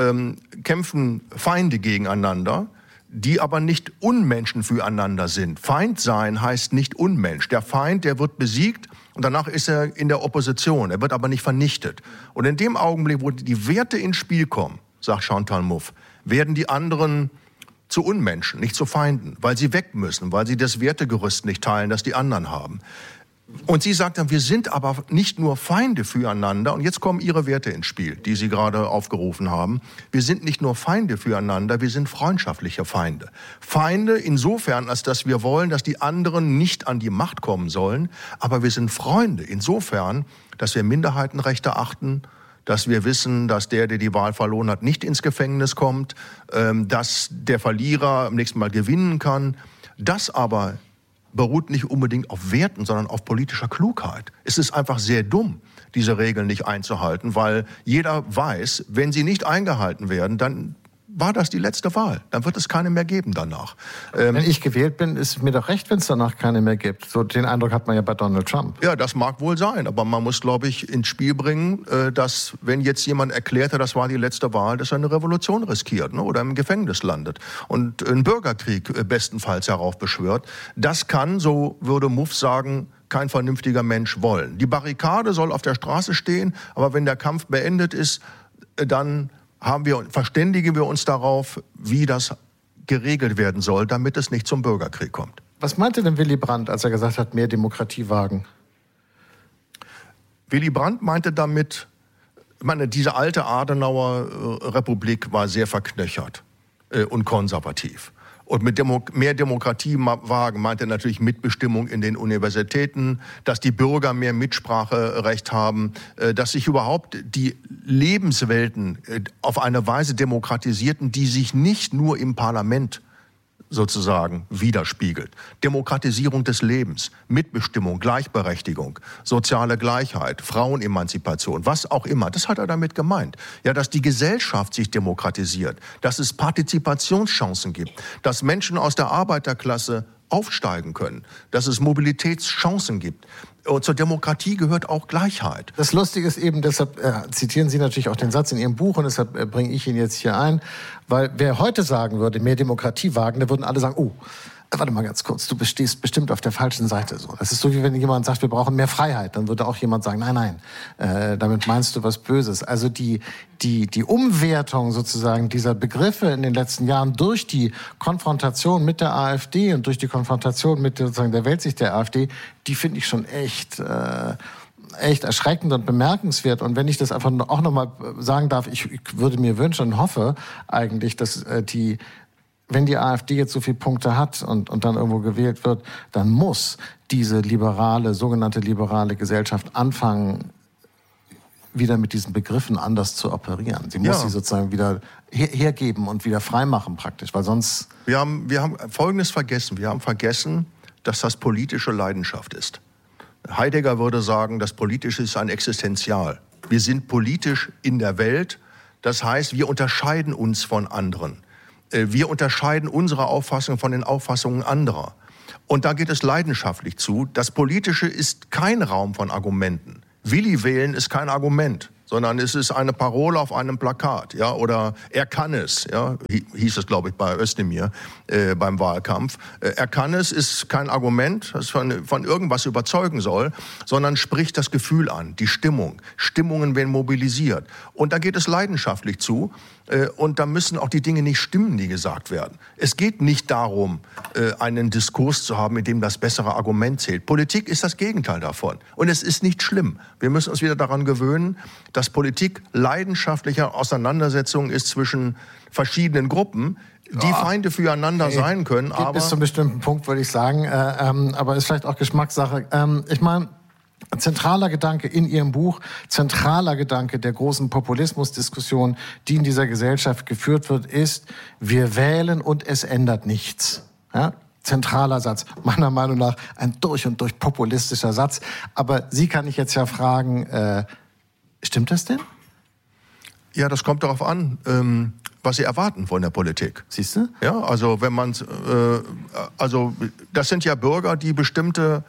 Feinde gegeneinander, die aber nicht Unmenschen füreinander sind. Feind sein heißt nicht Unmensch. Der Feind, der wird besiegt und danach ist er in der Opposition. Er wird aber nicht vernichtet. Und in dem Augenblick, wo die Werte ins Spiel kommen, sagt Chantal Mouffe, werden die anderen zu Unmenschen, nicht zu Feinden, weil sie weg müssen, weil sie das Wertegerüst nicht teilen, das die anderen haben. Und sie sagt dann, wir sind aber nicht nur Feinde füreinander, und jetzt kommen ihre Werte ins Spiel, die Sie gerade aufgerufen haben. Wir sind nicht nur Feinde füreinander, wir sind freundschaftliche Feinde. Feinde insofern, als dass wir wollen, dass die anderen nicht an die Macht kommen sollen, aber wir sind Freunde insofern, dass wir Minderheitenrechte achten, dass wir wissen, dass der die Wahl verloren hat, nicht ins Gefängnis kommt, dass der Verlierer am nächsten Mal gewinnen kann. Das aber beruht nicht unbedingt auf Werten, sondern auf politischer Klugheit. Es ist einfach sehr dumm, diese Regeln nicht einzuhalten, weil jeder weiß, wenn sie nicht eingehalten werden, dann war das die letzte Wahl. Dann wird es keine mehr geben danach. Wenn ich gewählt bin, ist mir doch recht, wenn es danach keine mehr gibt. So den Eindruck hat man ja bei Donald Trump. Ja, das mag wohl sein, aber man muss, glaube ich, ins Spiel bringen, dass, wenn jetzt jemand erklärte, das war die letzte Wahl, dass er eine Revolution riskiert, ne, oder im Gefängnis landet und einen Bürgerkrieg bestenfalls heraufbeschwört. Das kann, so würde Mouffe sagen, kein vernünftiger Mensch wollen. Die Barrikade soll auf der Straße stehen, aber wenn der Kampf beendet ist, dann verständigen wir uns darauf, wie das geregelt werden soll, damit es nicht zum Bürgerkrieg kommt. Was meinte denn Willy Brandt, als er gesagt hat, mehr Demokratie wagen? Willy Brandt meinte damit, diese alte Adenauer Republik war sehr verknöchert und konservativ. Und mit mehr Demokratie wagen meint er natürlich Mitbestimmung in den Universitäten, dass die Bürger mehr Mitspracherecht haben, dass sich überhaupt die Lebenswelten auf eine Weise demokratisierten, die sich nicht nur im Parlament sozusagen widerspiegelt. Demokratisierung des Lebens, Mitbestimmung, Gleichberechtigung, soziale Gleichheit, Frauenemanzipation, was auch immer. Das hat er damit gemeint. Ja, dass die Gesellschaft sich demokratisiert, dass es Partizipationschancen gibt, dass Menschen aus der Arbeiterklasse aufsteigen können, dass es Mobilitätschancen gibt. Und zur Demokratie gehört auch Gleichheit. Das Lustige ist eben, deshalb zitieren Sie natürlich auch den Satz in Ihrem Buch und deshalb bringe ich ihn jetzt hier ein, weil wer heute sagen würde, mehr Demokratie wagen, da würden alle sagen, oh, warte mal ganz kurz, du stehst bestimmt auf der falschen Seite. So. Das ist so, wie wenn jemand sagt, wir brauchen mehr Freiheit. Dann würde auch jemand sagen, nein, damit meinst du was Böses. Also die Umwertung sozusagen dieser Begriffe in den letzten Jahren durch die Konfrontation mit der AfD und durch die Konfrontation mit sozusagen der Weltsicht der AfD, die finde ich schon echt erschreckend und bemerkenswert. Und wenn ich das einfach auch noch mal sagen darf, ich würde mir wünschen und hoffe eigentlich, dass die wenn die AfD jetzt so viele Punkte hat und dann irgendwo gewählt wird, dann muss diese sogenannte liberale Gesellschaft anfangen, wieder mit diesen Begriffen anders zu operieren. Sie muss sie sozusagen wieder hergeben und wieder freimachen praktisch, weil sonst... Wir haben Folgendes vergessen. Wir haben vergessen, dass das politische Leidenschaft ist. Heidegger würde sagen, das Politische ist ein Existenzial. Wir sind politisch in der Welt. Das heißt, wir unterscheiden uns von anderen. Wir unterscheiden unsere Auffassung von den Auffassungen anderer. Und da geht es leidenschaftlich zu. Das Politische ist kein Raum von Argumenten. Willi wählen ist kein Argument, sondern es ist eine Parole auf einem Plakat, ja, oder er kann es, ja, hieß es, glaube ich, bei Özdemir beim Wahlkampf. Er kann es ist kein Argument, das von irgendwas überzeugen soll, sondern spricht das Gefühl an, die Stimmung. Stimmungen werden mobilisiert. Und da geht es leidenschaftlich zu. Und da müssen auch die Dinge nicht stimmen, die gesagt werden. Es geht nicht darum, einen Diskurs zu haben, in dem das bessere Argument zählt. Politik ist das Gegenteil davon. Und es ist nicht schlimm. Wir müssen uns wieder daran gewöhnen, dass Politik leidenschaftliche Auseinandersetzung ist zwischen verschiedenen Gruppen, die Feinde füreinander sein können. Aber bis zu einem bestimmten Punkt, würde ich sagen. Aber ist vielleicht auch Geschmackssache. Ich meine, zentraler Gedanke in Ihrem Buch, zentraler Gedanke der großen Populismusdiskussion, die in dieser Gesellschaft geführt wird, ist, wir wählen und es ändert nichts. Ja? Zentraler Satz, meiner Meinung nach ein durch und durch populistischer Satz. Aber Sie kann ich jetzt ja fragen, stimmt das denn? Ja, das kommt darauf an, was Sie erwarten von der Politik. Siehst du? Ja, also wenn man, also das sind ja Bürger, die bestimmte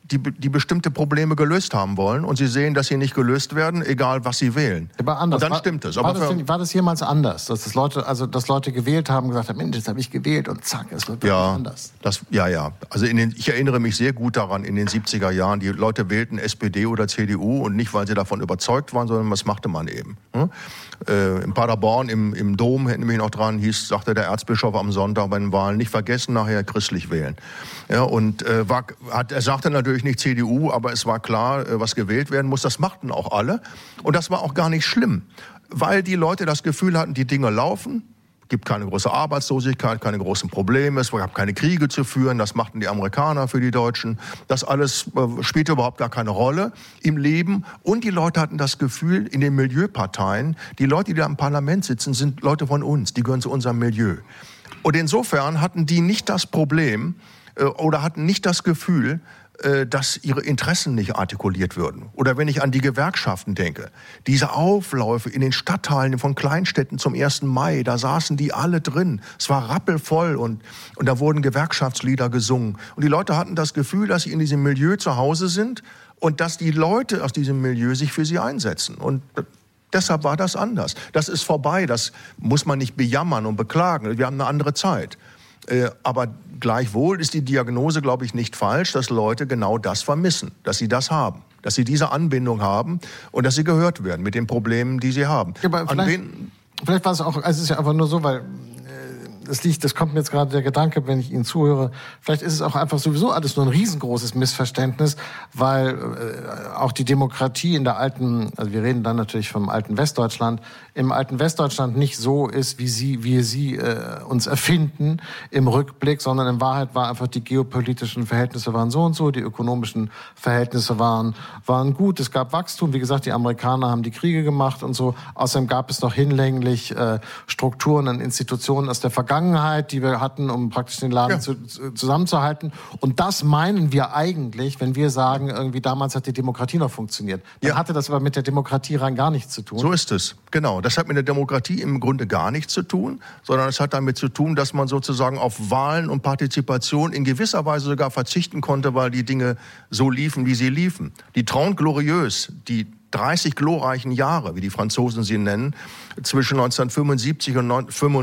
Probleme gelöst haben wollen und sie sehen, dass sie nicht gelöst werden, egal was sie wählen. Aber anders. Und dann stimmt es. War das jemals anders, dass Leute gewählt haben und gesagt haben, Mensch, jetzt habe ich gewählt und zack, es wird anders? Ja. Also ich erinnere mich sehr gut daran, in den 70er Jahren, die Leute wählten SPD oder CDU und nicht, weil sie davon überzeugt waren, sondern was machte man eben. In Paderborn, im Dom, erinnere mich noch dran, sagte der Erzbischof am Sonntag bei den Wahlen, nicht vergessen, nachher christlich wählen. Ja, und er sagte natürlich nicht CDU, aber es war klar, was gewählt werden muss. Das machten auch alle. Und das war auch gar nicht schlimm, weil die Leute das Gefühl hatten, die Dinge laufen. Es gibt keine große Arbeitslosigkeit, keine großen Probleme. Es gab keine Kriege zu führen. Das machten die Amerikaner für die Deutschen. Das alles spielte überhaupt gar keine Rolle im Leben. Und die Leute hatten das Gefühl, in den Milieuparteien, die Leute, die da im Parlament sitzen, sind Leute von uns. Die gehören zu unserem Milieu. Und insofern hatten die nicht das Problem oder hatten nicht das Gefühl, dass ihre Interessen nicht artikuliert würden. Oder wenn ich an die Gewerkschaften denke, diese Aufläufe in den Stadtteilen von Kleinstädten zum 1. Mai, da saßen die alle drin. Es war rappelvoll und da wurden Gewerkschaftslieder gesungen. Und die Leute hatten das Gefühl, dass sie in diesem Milieu zu Hause sind und dass die Leute aus diesem Milieu sich für sie einsetzen. Und deshalb war das anders. Das ist vorbei, das muss man nicht bejammern und beklagen. Wir haben eine andere Zeit. Aber gleichwohl ist die Diagnose, glaube ich, nicht falsch, dass Leute genau das vermissen, dass sie das haben, dass sie diese Anbindung haben und dass sie gehört werden mit den Problemen, die sie haben. Ja, aber vielleicht war es auch, also es ist ja einfach nur so, weil das kommt mir jetzt gerade der Gedanke, wenn ich Ihnen zuhöre, vielleicht ist es auch einfach sowieso alles nur ein riesengroßes Missverständnis, weil auch die Demokratie in der alten, also wir reden dann natürlich vom alten Westdeutschland, im alten Westdeutschland nicht so ist, wie wir sie uns erfinden im Rückblick, sondern in Wahrheit war einfach die geopolitischen Verhältnisse waren so und so, die ökonomischen Verhältnisse waren gut, es gab Wachstum, wie gesagt, die Amerikaner haben die Kriege gemacht und so, außerdem gab es noch hinlänglich Strukturen und Institutionen aus der Vergangenheit, die wir hatten, um praktisch den Laden zusammenzuhalten. Und das meinen wir eigentlich, wenn wir sagen, irgendwie damals hat die Demokratie noch funktioniert. Dann hatte das aber mit der Demokratie rein gar nichts zu tun. So ist es, genau. Das hat mit der Demokratie im Grunde gar nichts zu tun, sondern es hat damit zu tun, dass man sozusagen auf Wahlen und Partizipation in gewisser Weise sogar verzichten konnte, weil die Dinge so liefen, wie sie liefen. Die Trente Glorieuse, die 30 glorreichen Jahre, wie die Franzosen sie nennen, zwischen 1945 und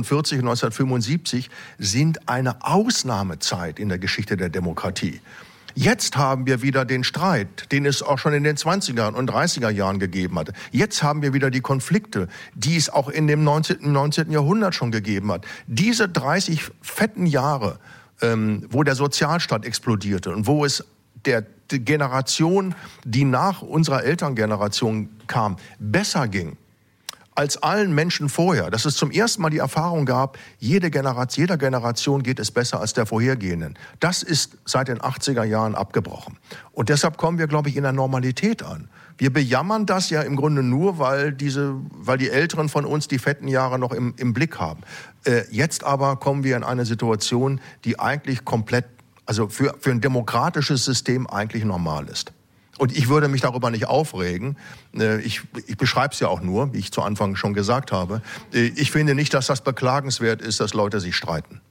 1975 sind eine Ausnahmezeit in der Geschichte der Demokratie. Jetzt haben wir wieder den Streit, den es auch schon in den 20er und 30er Jahren gegeben hatte. Jetzt haben wir wieder die Konflikte, die es auch in dem 19. Jahrhundert schon gegeben hat. Diese 30 fetten Jahre, wo der Sozialstaat explodierte und wo es der Generation, die nach unserer Elterngeneration kam, besser ging als allen Menschen vorher, dass es zum ersten Mal die Erfahrung gab, jeder Generation geht es besser als der vorhergehenden. Das ist seit den 80er Jahren abgebrochen. Und deshalb kommen wir, glaube ich, in der Normalität an. Wir bejammern das ja im Grunde nur, weil die Älteren von uns die fetten Jahre noch im Blick haben. Jetzt aber kommen wir in eine Situation, die eigentlich komplett, also für ein demokratisches System eigentlich normal ist. Und ich würde mich darüber nicht aufregen. Ich beschreibe es ja auch nur, wie ich zu Anfang schon gesagt habe. Ich finde nicht, dass das beklagenswert ist, dass Leute sich streiten.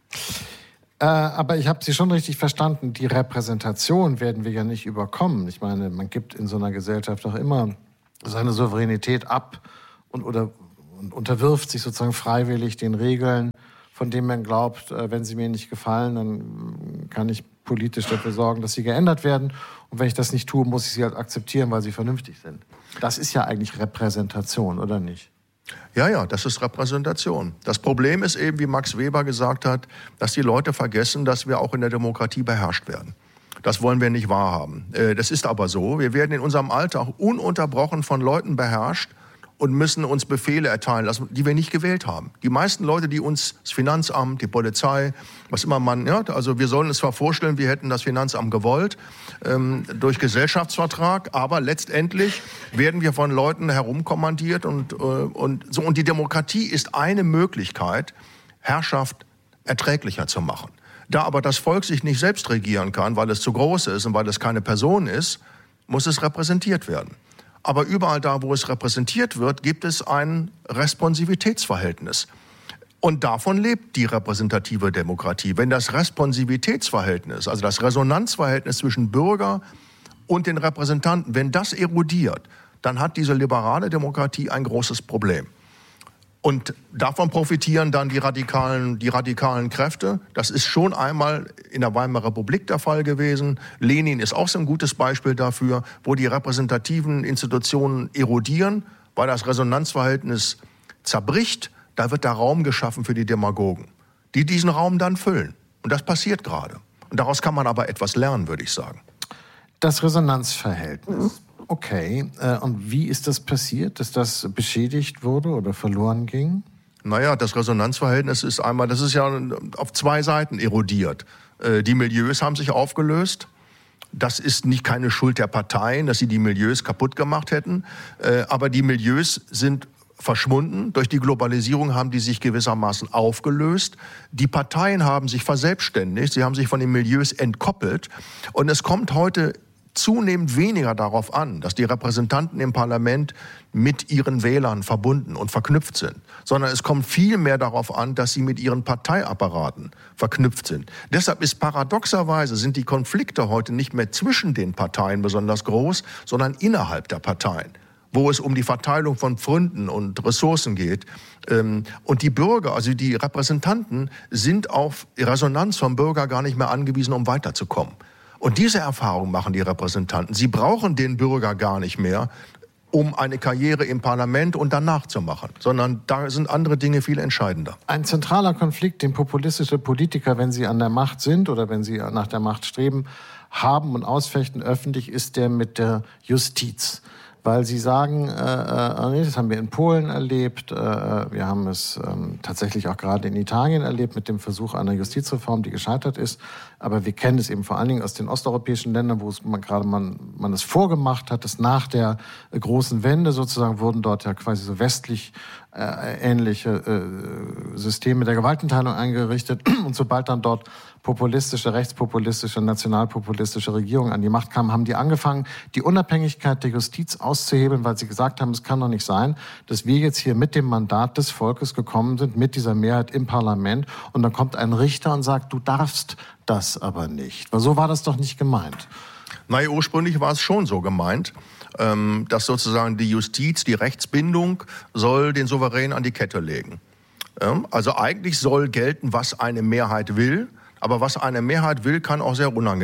Aber ich habe Sie schon richtig verstanden. Die Repräsentation werden wir ja nicht überkommen. Ich meine, man gibt in so einer Gesellschaft auch immer seine Souveränität ab und unterwirft sich sozusagen freiwillig den Regeln, von denen man glaubt, wenn sie mir nicht gefallen, dann kann ich politisch dafür sorgen, dass sie geändert werden. Und wenn ich das nicht tue, muss ich sie halt akzeptieren, weil sie vernünftig sind. Das ist ja eigentlich Repräsentation, oder nicht? Ja, das ist Repräsentation. Das Problem ist eben, wie Max Weber gesagt hat, dass die Leute vergessen, dass wir auch in der Demokratie beherrscht werden. Das wollen wir nicht wahrhaben. Das ist aber so. Wir werden in unserem Alltag ununterbrochen von Leuten beherrscht und müssen uns Befehle erteilen lassen, die wir nicht gewählt haben. Die meisten Leute, die uns, das Finanzamt, die Polizei, was immer also wir sollen uns zwar vorstellen, wir hätten das Finanzamt gewollt, durch Gesellschaftsvertrag, aber letztendlich werden wir von Leuten herumkommandiert und die Demokratie ist eine Möglichkeit, Herrschaft erträglicher zu machen. Da aber das Volk sich nicht selbst regieren kann, weil es zu groß ist und weil es keine Person ist, muss es repräsentiert werden. Aber überall da, wo es repräsentiert wird, gibt es ein Responsivitätsverhältnis. Und davon lebt die repräsentative Demokratie. Wenn das Responsivitätsverhältnis, also das Resonanzverhältnis zwischen Bürger und den Repräsentanten, wenn das erodiert, dann hat diese liberale Demokratie ein großes Problem. Und davon profitieren dann die radikalen Kräfte. Das ist schon einmal in der Weimarer Republik der Fall gewesen. Lenin ist auch so ein gutes Beispiel dafür, wo die repräsentativen Institutionen erodieren, weil das Resonanzverhältnis zerbricht. Da wird der Raum geschaffen für die Demagogen, die diesen Raum dann füllen. Und das passiert gerade. Und daraus kann man aber etwas lernen, würde ich sagen. Das Resonanzverhältnis. Okay, und wie ist das passiert, dass das beschädigt wurde oder verloren ging? Naja, das Resonanzverhältnis ist ja auf zwei Seiten erodiert. Die Milieus haben sich aufgelöst. Das ist keine Schuld der Parteien, dass sie die Milieus kaputt gemacht hätten. Aber die Milieus sind verschwunden. Durch die Globalisierung haben die sich gewissermaßen aufgelöst. Die Parteien haben sich verselbstständigt. Sie haben sich von den Milieus entkoppelt. Und es kommt heute zunehmend weniger darauf an, dass die Repräsentanten im Parlament mit ihren Wählern verbunden und verknüpft sind, sondern es kommt viel mehr darauf an, dass sie mit ihren Parteiapparaten verknüpft sind. Deshalb sind die Konflikte heute nicht mehr zwischen den Parteien besonders groß, sondern innerhalb der Parteien, wo es um die Verteilung von Pfründen und Ressourcen geht. Und die Bürger, also die Repräsentanten, sind auf Resonanz vom Bürger gar nicht mehr angewiesen, um weiterzukommen. Und diese Erfahrung machen die Repräsentanten. Sie brauchen den Bürger gar nicht mehr, um eine Karriere im Parlament und danach zu machen, sondern da sind andere Dinge viel entscheidender. Ein zentraler Konflikt, den populistische Politiker, wenn sie an der Macht sind oder wenn sie nach der Macht streben, haben und ausfechten öffentlich, ist der mit der Justiz. Weil sie sagen, das haben wir in Polen erlebt, wir haben es tatsächlich auch gerade in Italien erlebt mit dem Versuch einer Justizreform, die gescheitert ist. Aber wir kennen es eben vor allen Dingen aus den osteuropäischen Ländern, wo man es vorgemacht hat, dass nach der großen Wende sozusagen wurden dort ja quasi so westlich ähnliche Systeme der Gewaltenteilung eingerichtet. Und sobald dann dort populistische, rechtspopulistische, nationalpopulistische Regierungen an die Macht kamen, haben die angefangen, die Unabhängigkeit der Justiz auszuhebeln, weil sie gesagt haben, es kann doch nicht sein, dass wir jetzt hier mit dem Mandat des Volkes gekommen sind, mit dieser Mehrheit im Parlament, und dann kommt ein Richter und sagt, du darfst das aber nicht. Weil so war das doch nicht gemeint. Nein, ursprünglich war es schon so gemeint, dass sozusagen die Justiz, die Rechtsbindung, soll den Souverän an die Kette legen. Also eigentlich soll gelten, was eine Mehrheit will, aber was eine Mehrheit will, kann auch sehr unangenehm